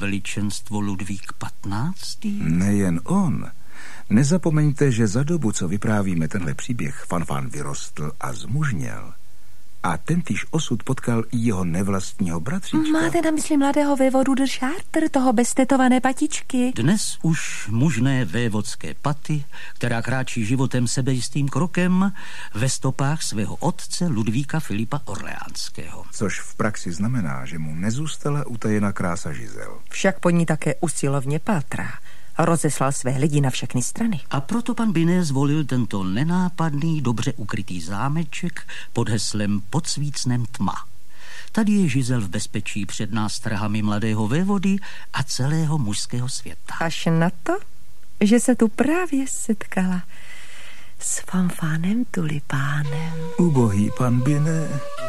veličenstvo Ludvík XV. Nejen on. Nezapomeňte, že za dobu, co vyprávíme tenhle příběh, Fanfan vyrostl a zmužněl. A tentýž osud potkal i jeho nevlastního bratříčka. Máte na mysli mladého vévodu de Chartres, toho beztetované patičky? Dnes už mužné vévodské paty, která kráčí životem sebejistým krokem ve stopách svého otce Ludvíka Filipa Orleánského. Což v praxi znamená, že mu nezůstala utajena krása Giselle. Však po ní také usilovně pátrá. Rozeslal své lidi na všechny strany. A proto pan Binet zvolil tento nenápadný, dobře ukrytý zámeček pod heslem Pod svícnem tma. Tady je Giselle v bezpečí před nástrahami mladého vévody a celého mužského světa. Až na to, že se tu právě setkala s Fanfanem Tulipánem. Ubohý pan Binet.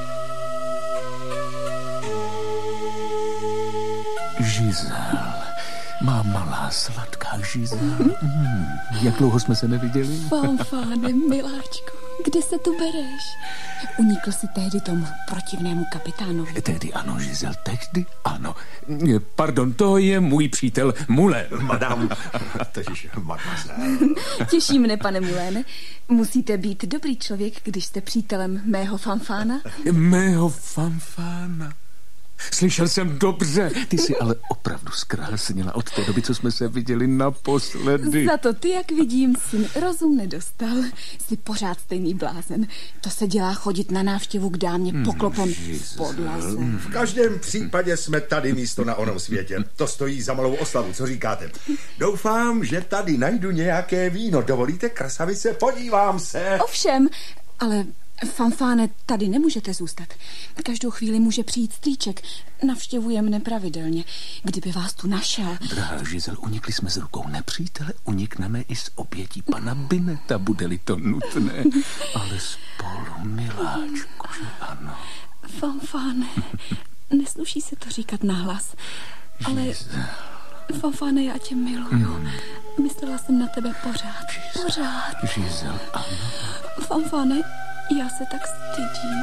Giselle. Má malá sladká Giselle. Jak dlouho jsme se neviděli? Fanfáne, miláčku, kde se tu bereš? Unikl si tehdy tomu protivnému kapitánovi. Tehdy ano, Giselle, tehdy ano. Pardon, to je můj přítel Moulin. Madame, totiž mademoiselle. Těší mne, pane Moulin. Musíte být dobrý člověk, když jste přítelem mého Fanfána. Mého Fanfána. Slyšel jsem dobře. Ty jsi ale opravdu zkrásnila od té doby, co jsme se viděli naposledy. Za to ty, jak vidím, syn rozum nedostal. Jsi pořád stejný blázen. To se dělá chodit na návštěvu k dámě poklopem v podlaze. V každém případě jsme tady místo na onom světě. To stojí za malou oslavu, co říkáte? Doufám, že tady najdu nějaké víno. Dovolíte, krasavice? Podívám se. Ovšem, ale... Fanfáne, tady nemůžete zůstat. Každou chvíli může přijít strýček. Navštěvuje mne pravidelně. Kdyby vás tu našel... Drahá Giselle, unikli jsme z rukou nepřítele, unikneme i z obětí pana Bineta, bude-li to nutné. Ale spolu, miláčku, že ano. Fanfáne, nesluší se to říkat nahlas, ale... Fanfáne, já tě miluju. Myslela jsem na tebe pořád. Pořád. Giselle, ano. Fanfáne, já se tak stydím.